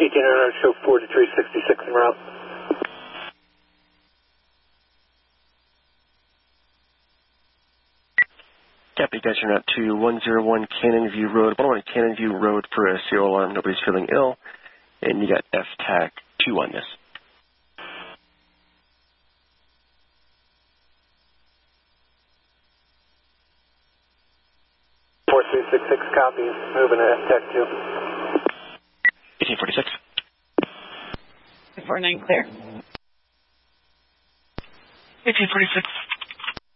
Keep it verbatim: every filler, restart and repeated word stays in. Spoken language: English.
eighteen hundred, show forty-three sixty-six en route. Copy, guys, you're out to one oh one Cannon View Road, one oh one Cannon View Road for a C O alarm. Nobody's feeling ill. And you got F T A C two on this. four three six six, copy. Moving to F T A C two. eighteen forty-six. four nine clear. eighteen forty-six.